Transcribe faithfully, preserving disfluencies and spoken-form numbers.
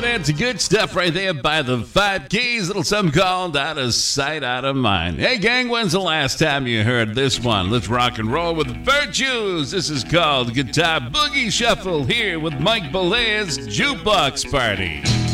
That's good stuff right there by the Five Keys. Little something called Out of Sight, Out of Mind. Hey, gang, when's the last time you heard this one? Let's rock and roll with Virtues. This is called Guitar Boogie Shuffle here with Mike Belair's Jukebox Party.